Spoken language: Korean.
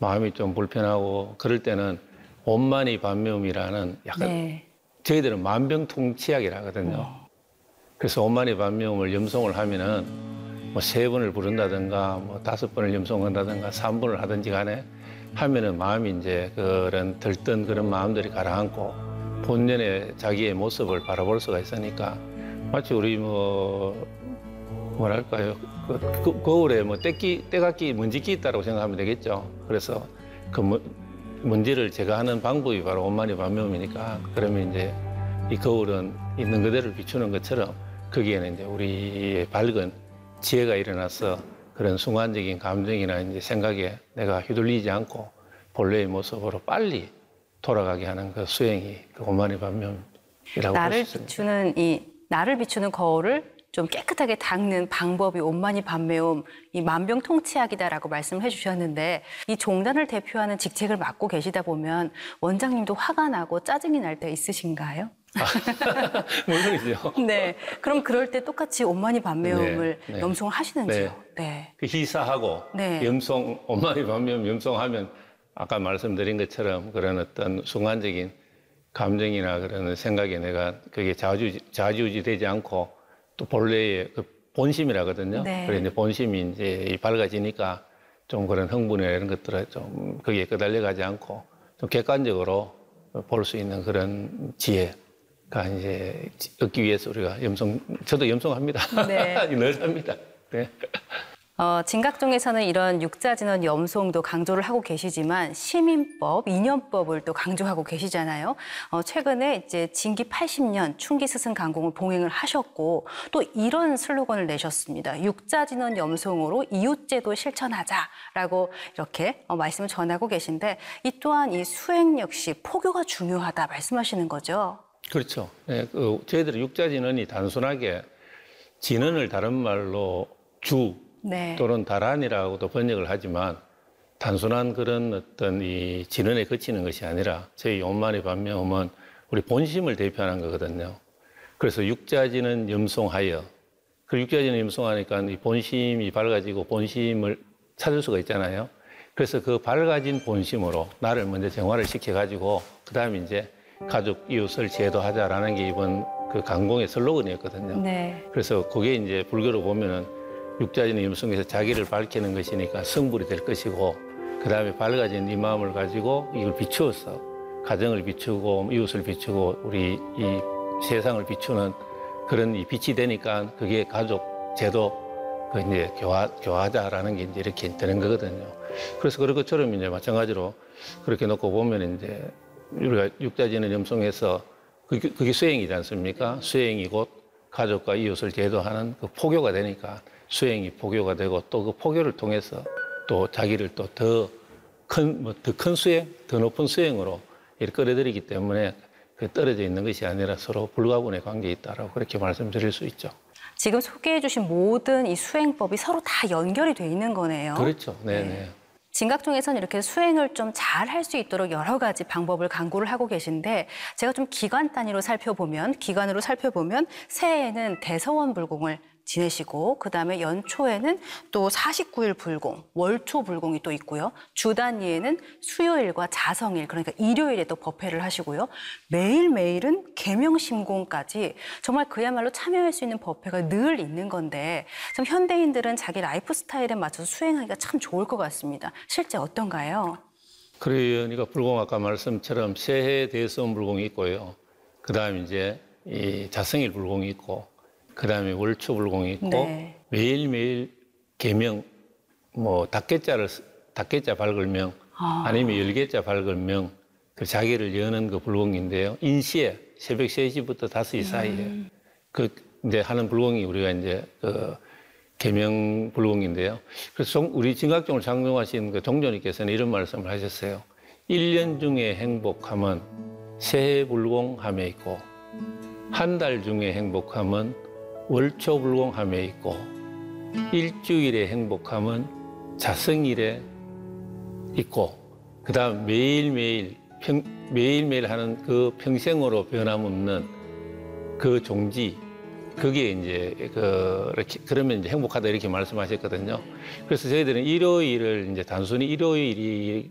마음이 좀 불편하고 그럴 때는 온만이 반미움이라는 약간 네. 저희들은 만병통치약이라 하거든요. 그래서 온만이 반미움을 염송을 하면은 뭐 3번을 부른다든가 뭐 5번을 염송한다든가 3번을 하든지 간에 하면은 마음이 이제 그런 들뜬 그런 마음들이 가라앉고 본연의 자기의 모습을 바라볼 수가 있으니까 마치 우리 뭐랄까요 거울에 뭐 때깎이 먼지끼 있다고 생각하면 되겠죠. 그래서 그 먼지를 제거하는 방법이 바로 온만이 반미움이니까 그러면 이제 이 거울은 있는 그대로 비추는 것처럼 거기에는 이제 우리의 밝은 지혜가 일어나서 그런 순간적인 감정이나 이제 생각에 내가 휘둘리지 않고 본래의 모습으로 빨리 돌아가게 하는 그 수행이 그 온만이 반미움이라고 볼 수 있습니다. 나를 비추는 거울을 좀 깨끗하게 닦는 방법이 온만이 반매움, 이 만병통치약이다라고 말씀을 해주셨는데 이 종단을 대표하는 직책을 맡고 계시다 보면 원장님도 화가 나고 짜증이 날 때 있으신가요? 물론이죠. 네. 그럼 그럴 때 똑같이 온만이 반매움을 네, 네. 염송을 하시는지요? 네. 네. 그 희사하고 네. 온만이 반미움 염송하면 아까 말씀드린 것처럼 그런 어떤 순간적인 감정이나 그런 생각에 내가 그게 좌지우지 되지 않고 또 본래의 그 본심이라거든요. 네. 그래 이제 본심이 이제 밝아지니까 좀 그런 흥분이나 이런 것들을 좀 거기에 끄달려가지 않고 좀 객관적으로 볼 수 있는 그런 지혜가 이제 얻기 위해서 우리가 저도 염송합니다. 네. 늘 합니다. 네. 진각종에서는 이런 육자진원 염송도 강조를 하고 계시지만 시민법, 인연법을 또 강조하고 계시잖아요. 최근에 이제 진기 80년 충기 스승 강공을 봉행을 하셨고 또 이런 슬로건을 내셨습니다. 육자진원 염송으로 이웃제도 실천하자라고 이렇게 말씀을 전하고 계신데 이 또한 이 수행 역시 포교가 중요하다 말씀하시는 거죠. 그렇죠. 네, 저희들은 육자진언이 단순하게 진언을 다른 말로 네. 또는 다란이라고도 번역을 하지만 단순한 그런 어떤 이 진언에 그치는 것이 아니라 저희 온만이 반미움은 우리 본심을 대표하는 거거든요. 그래서 육자진언 염송하여 그 육자진언 염송하니까 이 본심이 밝아지고 본심을 찾을 수가 있잖아요. 그래서 그 밝아진 본심으로 나를 먼저 정화를 시켜가지고 그 다음에 이제 가족, 이웃을 제도하자라는 게 이번 그 강공의 슬로건이었거든요. 네. 그래서 그게 이제 불교로 보면은 육자진의 염송에서 자기를 밝히는 것이니까 성불이 될 것이고 그 다음에 밝아진 이 마음을 가지고 이걸 비추어서 가정을 비추고 이웃을 비추고 우리 이 세상을 비추는 그런 이 빛이 되니까 그게 가족, 제도, 그 이제 교화자라는 게 이제 이렇게 되는 거거든요. 그래서 그런 것처럼 이제 마찬가지로 그렇게 놓고 보면 이제 우리가 육자진의 염송에서 그게 수행이지 않습니까? 수행이 곧 가족과 이웃을 제도하는 그 포교가 되니까 수행이 포교가 되고 또 그 포교를 통해서 또 자기를 또 더 큰 수행, 더 높은 수행으로 이렇게 끌어들이기 때문에 그 떨어져 있는 것이 아니라 서로 불가분의 관계에 있다라고 그렇게 말씀드릴 수 있죠. 지금 소개해 주신 모든 이 수행법이 서로 다 연결이 돼 있는 거네요. 그렇죠. 네네. 네. 진각종에서는 이렇게 수행을 좀 잘 할 수 있도록 여러 가지 방법을 강구를 하고 계신데 제가 좀 기간으로 살펴보면 새해에는 대서원 불공을 지내시고 그다음에 연초에는 또 49일 불공, 월초 불공이 또 있고요. 주 단위에는 수요일과 자성일 그러니까 일요일에 또 법회를 하시고요. 매일매일은 계명심공까지 정말 그야말로 참여할 수 있는 법회가 늘 있는 건데 참 현대인들은 자기 라이프 스타일에 맞춰서 수행하기가 참 좋을 것 같습니다. 실제 어떤가요? 그러니까 불공 아까 말씀처럼 새해 대서원 불공이 있고요. 그다음에 이제 이 자성일 불공이 있고 그다음에 월초 불공이 있고 네. 매일매일 계명 뭐 닷개자 밝을명 아니면 열개자 밝을명 그 자기를 여는 그 불공인데요. 인시에 새벽 3시부터 5시 사이에 그 이제 하는 불공이 우리가 이제 그 계명 불공인데요. 그래서 우리 진각종을 창종하신 그 종조님께서는 이런 말씀을 하셨어요. 1년 중에 행복함은 새해 불공함에 있고 한 달 중에 행복함은 월초 불공함에 있고 일주일의 행복함은 자성일에 있고 그다음 매일매일 하는 그 평생으로 변함없는 그 종지 그게 이제 이렇게 그러면 이제 행복하다 이렇게 말씀하셨거든요. 그래서 저희들은 일요일을 이제 단순히 일요일이